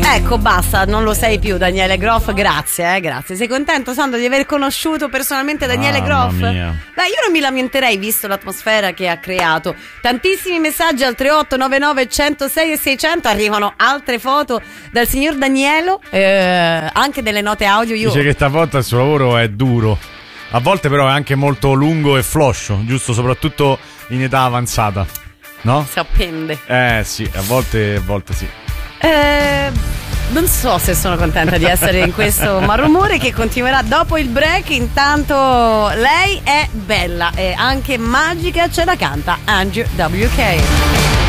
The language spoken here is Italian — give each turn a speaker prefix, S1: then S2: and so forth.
S1: Ecco, basta, non lo sei più Daniele Groff, grazie. Sei contento, Sandro, di aver conosciuto personalmente Daniele Groff?
S2: Mia.
S1: Beh, io non mi lamenterei visto l'atmosfera che ha creato. Tantissimi messaggi al 3899 106 e 600, arrivano altre foto dal signor Danielo, anche delle note audio.
S2: Dice che stavolta il suo lavoro è duro, a volte però è anche molto lungo e floscio, giusto, soprattutto in età avanzata, no?
S1: Si appende.
S2: Sì, a volte sì.
S1: Non so se sono contenta di essere in questo malumore che continuerà dopo il break. Intanto lei è bella e anche magica, ce la canta Angie WK.